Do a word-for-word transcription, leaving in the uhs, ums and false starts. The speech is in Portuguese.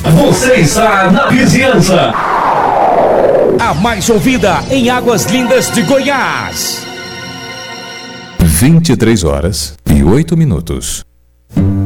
Você está na vizinhança. A mais ouvida em Águas Lindas de Goiás. vinte e três horas e oito minutos.